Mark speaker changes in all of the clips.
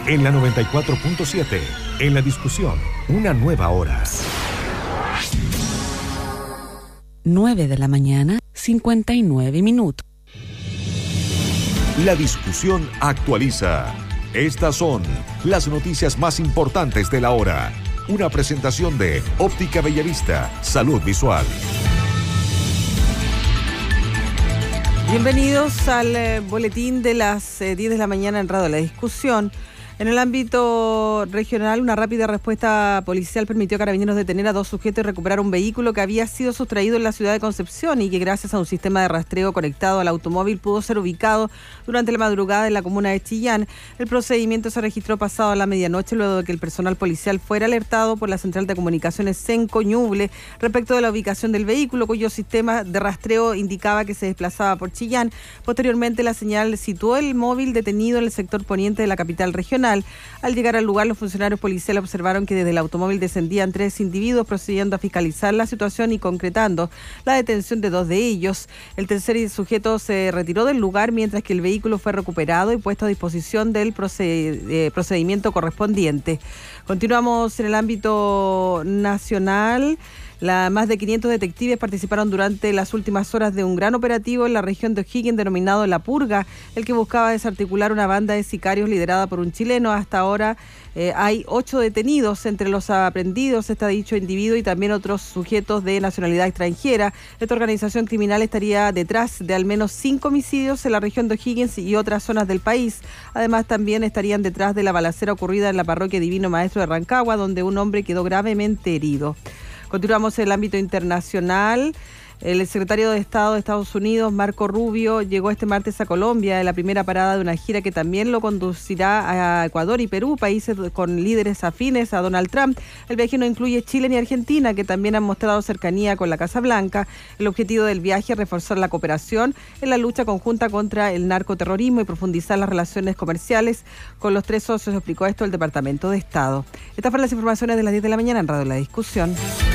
Speaker 1: En la 94.7, en la discusión, una nueva hora.
Speaker 2: 9 de la mañana, 59 minutos.
Speaker 1: La discusión actualiza. Estas son las noticias más importantes de la hora. Una presentación de Óptica Bellavista, Salud Visual.
Speaker 3: Bienvenidos al boletín de las 10 de la mañana en Radio La Discusión. En el ámbito regional, una rápida respuesta policial permitió a Carabineros detener a 2 sujetos y recuperar un vehículo que había sido sustraído en la ciudad de Concepción y que gracias a un sistema de rastreo conectado al automóvil pudo ser ubicado durante la madrugada en la comuna de Chillán. El procedimiento se registró pasado a la medianoche luego de que el personal policial fuera alertado por la central de comunicaciones Senco Ñuble respecto de la ubicación del vehículo, cuyo sistema de rastreo indicaba que se desplazaba por Chillán. Posteriormente, la señal situó el móvil detenido en el sector poniente de la capital regional. Al llegar al lugar, los funcionarios policiales observaron que desde el automóvil descendían 3 individuos procediendo a fiscalizar la situación y concretando la detención de 2 de ellos. El tercer sujeto se retiró del lugar mientras que el vehículo fue recuperado y puesto a disposición del procedimiento correspondiente. Continuamos en el ámbito nacional. Más de 500 detectives participaron durante las últimas horas de un gran operativo en la región de O'Higgins denominado La Purga, el que buscaba desarticular una banda de sicarios liderada por un chileno. Hasta ahora hay 8 detenidos. Entre los aprendidos está dicho individuo y también otros sujetos de nacionalidad extranjera. Esta organización criminal estaría detrás de al menos 5 homicidios en la región de O'Higgins y otras zonas del país. Además, también estarían detrás de la balacera ocurrida en la parroquia Divino Maestro de Rancagua, donde un hombre quedó gravemente herido. Continuamos en el ámbito internacional. El secretario de Estado de Estados Unidos, Marco Rubio, llegó este martes a Colombia en la primera parada de una gira que también lo conducirá a Ecuador y Perú, países con líderes afines a Donald Trump. El viaje no incluye Chile ni Argentina, que también han mostrado cercanía con la Casa Blanca. El objetivo del viaje es reforzar la cooperación en la lucha conjunta contra el narcoterrorismo y profundizar las relaciones comerciales con los 3 socios, explicó esto el Departamento de Estado. Estas fueron las informaciones de las 10 de la mañana en Radio La Discusión.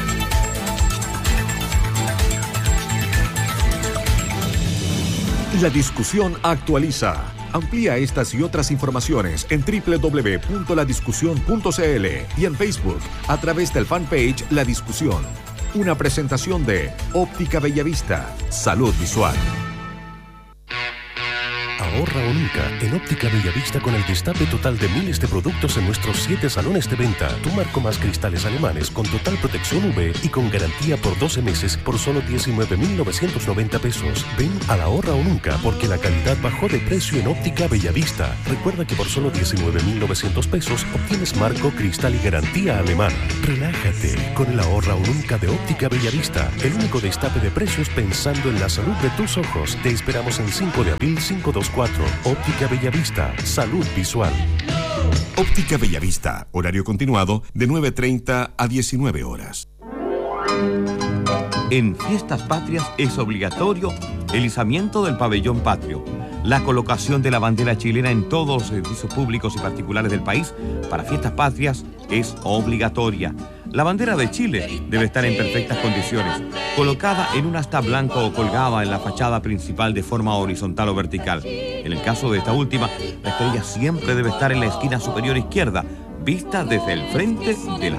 Speaker 1: La discusión actualiza. Amplía estas y otras informaciones en www.ladiscusión.cl y en Facebook a través del fanpage La Discusión. Una presentación de Óptica Bellavista, Salud Visual.
Speaker 4: Ahorra o nunca en Óptica Bellavista con el destape total de miles de productos en nuestros 7 salones de venta. Tu marco más cristales alemanes con total protección UV y con garantía por 12 meses por solo 19.990 pesos. Ven a la ahorra o nunca porque la calidad bajó de precio en Óptica Bellavista. Recuerda que por solo 19.900 pesos obtienes marco, cristal y garantía alemana. Relájate con el ahorra o nunca de Óptica Bellavista. El único destape de precios pensando en la salud de tus ojos. Te esperamos en 5 de abril 524. Óptica Bellavista, Salud Visual.
Speaker 1: Óptica Bellavista, horario continuado de 9:30 a 19 horas.
Speaker 5: En Fiestas Patrias es obligatorio el izamiento del pabellón patrio, la colocación de la bandera chilena en todos los edificios públicos y particulares del país para Fiestas Patrias es obligatoria. La bandera de Chile debe estar en perfectas condiciones, colocada en un asta blanco o colgada en la fachada principal de forma horizontal o vertical. En el caso de esta última, la estrella siempre debe estar en la esquina superior izquierda, vista desde el frente de la